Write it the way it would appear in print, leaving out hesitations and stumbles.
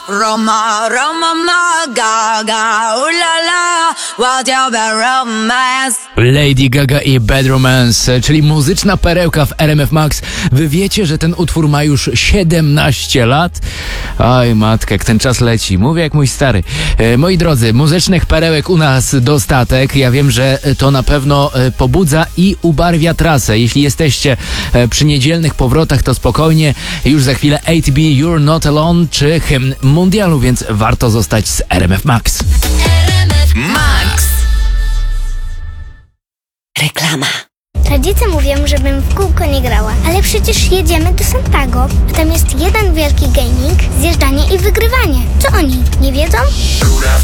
Roma, Roma, ma, Gaga, ulala, what your bad romance. Lady Gaga i Bad Romance, czyli muzyczna perełka w RMF Max. Wy wiecie, że ten utwór ma już 17 lat? Oj matka, jak ten czas leci. Mówię jak mój stary. Moi drodzy, muzycznych perełek u nas dostatek. Ja wiem, że to na pewno pobudza i ubarwia trasę. Jeśli jesteście przy niedzielnych powrotach, to spokojnie. Już za chwilę 8B, You're Not Alone, czy hymn mundialu, więc warto zostać z RMF Max. RMF Max. Reklama. Rodzice mówią, żebym w kółko nie grała, ale przecież jedziemy do Santago, a tam jest jeden wielki gaming, zjeżdżanie i wygrywanie. Co oni, nie wiedzą?